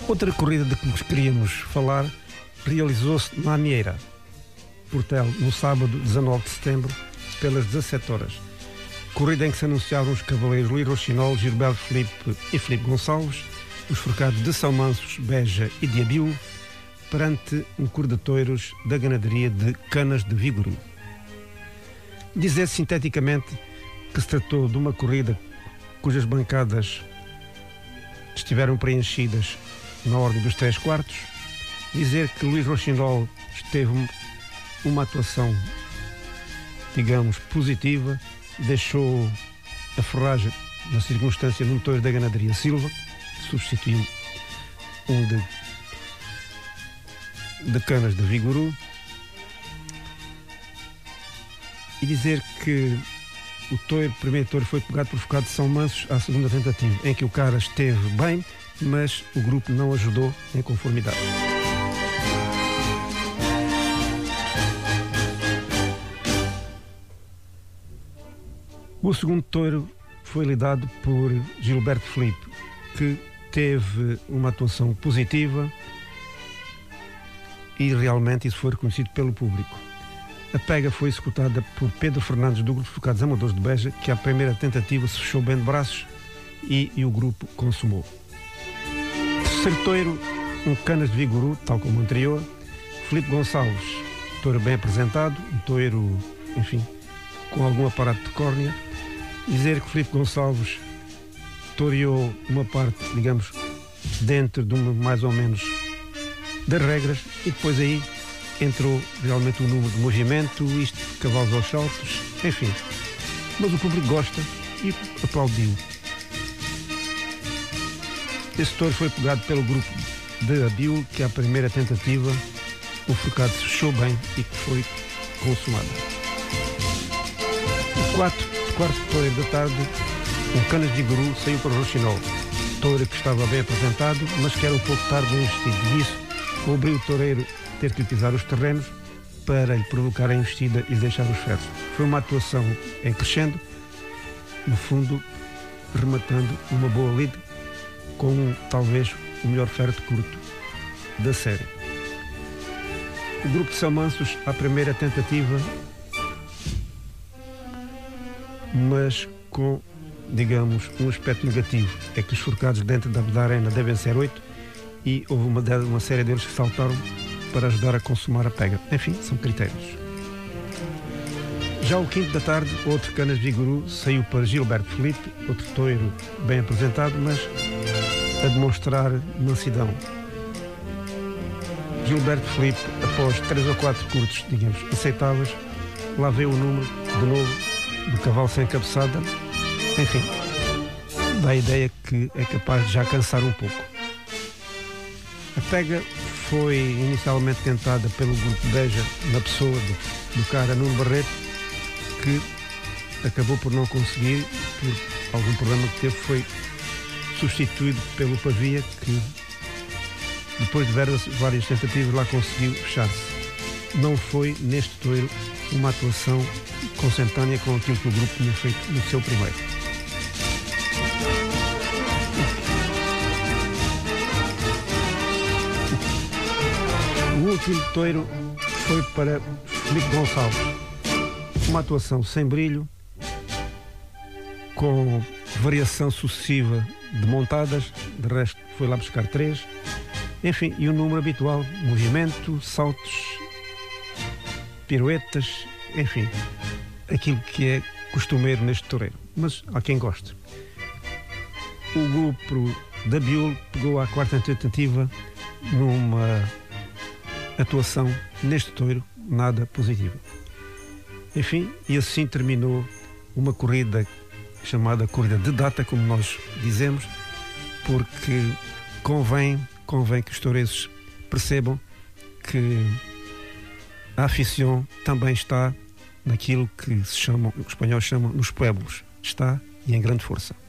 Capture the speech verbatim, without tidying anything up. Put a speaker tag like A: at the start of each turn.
A: Outra corrida de que nos queríamos falar realizou-se na Amieira, Portel, no sábado dezanove de setembro, pelas dezassete horas. Corrida em que se anunciavam os cavaleiros Luís Rochinol, Gilberto Filipe e Filipe Gonçalves, os forcados de São Mansos, Beja e de Abiú, perante um coro de touros da ganaderia de Canas de Vigorú. Dizer sinteticamente que se tratou de uma corrida cujas bancadas estiveram preenchidas na ordem dos três quartos. Dizer que Luís Rochinol esteve uma atuação, digamos, positiva, deixou a ferragem na circunstância num touro da ganaderia Silva, substituiu um de, de Canas de Vigorú, e dizer que o touro, o primeiro touro foi pegado por focado de São Mansos à segunda tentativa, em que o cara esteve bem, mas o grupo não ajudou em conformidade. O segundo touro foi lidado por Gilberto Filipe, que teve uma atuação positiva e realmente isso foi reconhecido pelo público. A pega foi executada por Pedro Fernandes do Grupo Focados Amadores de Beja, que à primeira tentativa se fechou bem de braços e, e o grupo consumou. Terceiro touro, um Canas de Vigorú, tal como o anterior. Filipe Gonçalves, touro bem apresentado, um touro, enfim, com algum aparato de córnea. Dizer que Filipe Gonçalves toreou uma parte, digamos, dentro de uma, mais ou menos, das regras, e depois aí entrou realmente o número de movimento, isto de cavalos aos saltos, enfim. Mas o público gosta e aplaudiu. Esse touro foi pegado pelo grupo de Abiú, que à primeira tentativa o forcado se fechou bem e que foi consumado. O quarto, quarto touro da tarde, um Canas de Vigorú saiu para o Rochinol. Touro que estava bem apresentado, mas que era um pouco tarde no investido. E isso obrigou o toureiro ter que utilizar os terrenos para lhe provocar a investida e lhe deixar os ferros. Foi uma atuação em crescendo, no fundo, rematando uma boa lide com talvez o melhor ferro de curto da série. O grupo de São Mansos, à primeira tentativa, mas com, digamos, um aspecto negativo, é que os forcados dentro da, da arena devem ser oito e houve uma, uma série deles que saltaram para ajudar a consumar a pega. Enfim, são critérios. Já o quinto da tarde, outro Canas de Vigorú saiu para Gilberto Filipe, outro touro bem apresentado, mas a demonstrar mansidão. Gilberto Filipe, após três ou quatro curtos, digamos, aceitáveis, lá veio o número, de novo, do cavalo sem cabeçada. Enfim, dá a ideia que é capaz de já cansar um pouco. A pega foi inicialmente tentada pelo grupo de Beja, na pessoa do, do cara Nuno Barreto, que acabou por não conseguir, por algum problema que teve, foi substituído pelo Pavia, que depois de várias, várias tentativas lá conseguiu fechar-se. Não foi neste touro uma atuação consentânea com aquilo que o grupo tinha feito no seu primeiro. O último touro foi para Filipe Gonçalves. Uma atuação sem brilho, com variação sucessiva de montadas, de resto foi lá buscar três. Enfim, e o número habitual, movimento, saltos, piruetas, enfim, aquilo que é costumeiro neste toureiro. Mas há quem goste. O grupo da Abiú pegou à quarta tentativa numa atuação neste touro nada positiva. Enfim, e assim terminou uma corrida chamada corrida de data, como nós dizemos, porque convém, convém que os toureiros percebam que a afição também está naquilo que se chama, os espanhóis chamam, nos pueblos. Está e em grande força.